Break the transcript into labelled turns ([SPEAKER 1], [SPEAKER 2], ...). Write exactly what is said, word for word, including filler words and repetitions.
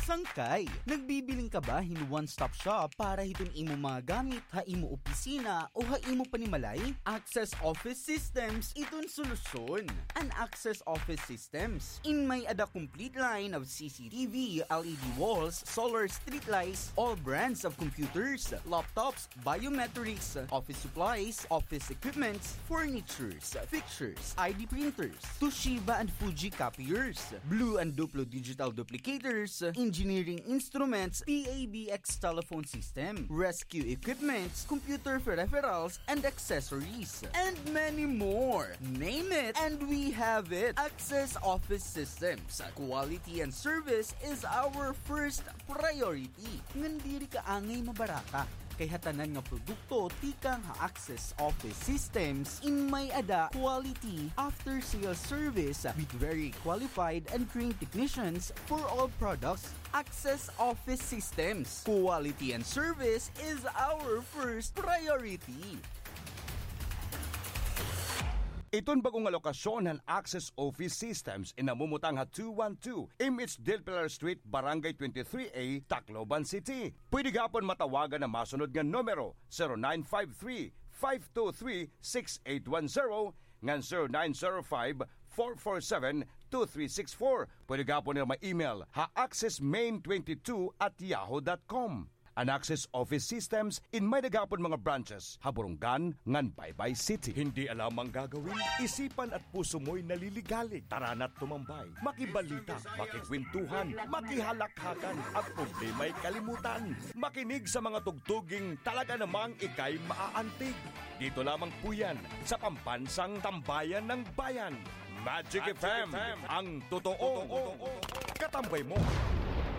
[SPEAKER 1] sangkay. Nagbibiling ka ba hin one-stop shop para hiton imo mga gamit, ha imo opisina o ha imo panimalay? Access Office Systems iton solusyon. An Access Office Systems in may ada complete line of C C T V, L E D walls, solar street lights, all brands of computers, laptops, biometrics, office supplies, office equipments, furnitures, fixtures, I D printers, Toshiba and Fuji copiers, Blue and Duplo digital duplicators, engineering instruments, P A B X telephone system, rescue equipments, computer peripherals, and accessories, and many more. Name it, and we have it. Access Office Systems. Quality and service is our first priority. Ngandiri ka angay mabaraka. Kay hatanan nga produkto tikang ha-Access Office Systems in may ada quality after-sales service with very qualified and trained technicians for all products. Access Office Systems. Quality and service is our first priority.
[SPEAKER 2] Iton bagong nga lokasyon ng Access Office Systems inamumutang ha two twelve M H Del Pilar Street, Barangay twenty-three A, Tacloban City. Pwede gapon matawagan na masunod nga numero zero nine five three, five two three, six eight one zero ngan zero nine zero five, four four seven, two three six four. Pwede gapon na ma-email ha accessmain twenty-two at yahoo dot com. An Access Office Systems in may nagapon mga branches, Haburungan, ngan Baybay City. Hindi alam ang gagawin, isipan at puso mo'y naliligali. Tara na't tumambay, makibalita, makikwentuhan, makihalakhakan, at problema'y kalimutan. Makinig sa mga tugtuging talaga namang ikay maaantig. Dito lamang po yan sa pambansang tambayan ng bayan. Magic, Magic F M, F M, ang totoo katambay mo.